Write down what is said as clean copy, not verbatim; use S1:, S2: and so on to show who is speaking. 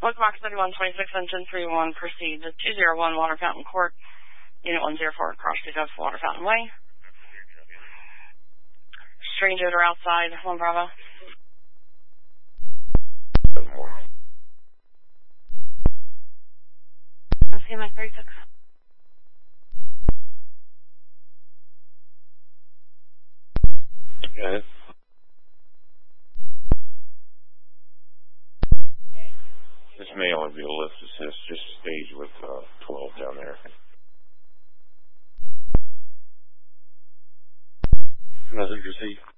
S1: Bookbox 3126, engine 31, proceed to 201 Water Fountain Court, Unit 104, across the Water Fountain Way. Strange odor outside, 1 Bravo. CMI 36.
S2: Okay. This may only be a lift assist, just stage with 12 down there. Nothing to see.